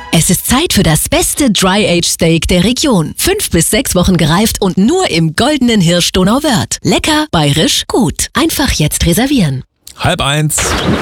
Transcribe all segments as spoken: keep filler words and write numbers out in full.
Es ist Zeit für das beste Dry-Aged-Steak der Region. Fünf bis sechs Wochen gereift und nur im goldenen Hirsch Donauwörth. Lecker, bayerisch, gut. Einfach jetzt reservieren. Halb eins.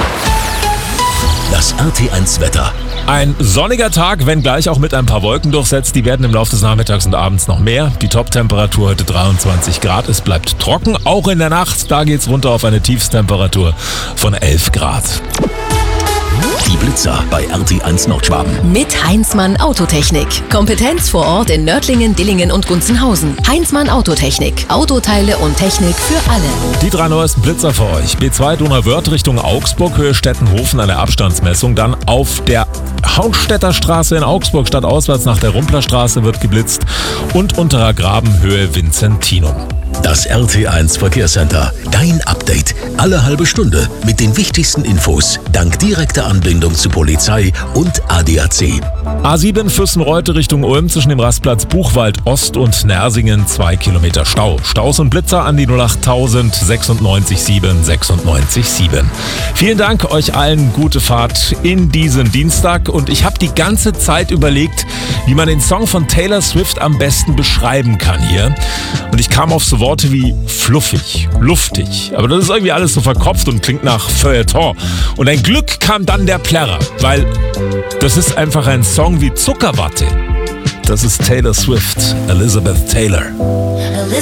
Das R T eins Wetter. Ein sonniger Tag, wenn gleich auch mit ein paar Wolken durchsetzt. Die werden im Laufe des Nachmittags und Abends noch mehr. Die Top-Temperatur heute dreiundzwanzig Grad. Es bleibt trocken. Auch in der Nacht, da geht's runter auf eine Tiefstemperatur von elf Grad. Die Blitzer bei R T eins Nordschwaben. Mit Heinzmann Autotechnik. Kompetenz vor Ort in Nördlingen, Dillingen und Gunzenhausen. Heinzmann Autotechnik. Autoteile und Technik für alle. Die drei neuesten Blitzer für euch. B zwei Donauwörth Richtung Augsburg, Höhe Stettenhofen, eine Abstandsmessung. Dann auf der Haunstädter Straße in Augsburg stadtauswärts nach der Rumplerstraße wird geblitzt. Und unterer Graben, Höhe Vincentinum. Das R T eins Verkehrscenter. Dein Update. Alle halbe Stunde mit den wichtigsten Infos. Dank direkter Anbindung zu Polizei und A D A C. A sieben Fürstenreute Richtung Ulm zwischen dem Rastplatz Buchwald Ost und Nersingen. Zwei Kilometer Stau. Staus und Blitzer an die null acht null sechsundneunzig sieben sechsundneunzig sieben. Vielen Dank euch allen. Gute Fahrt in diesen Dienstag. Und ich habe die ganze Zeit überlegt, wie man den Song von Taylor Swift am besten beschreiben kann hier. Und ich kam auf so Worte wie fluffig, luftig. Aber das ist irgendwie alles so verkopft und klingt nach Feuilleton. Und ein Glück kam dann der Plärrer, weil das ist einfach ein Song wie Zuckerwatte. Das ist Taylor Swift, Elizabeth Taylor.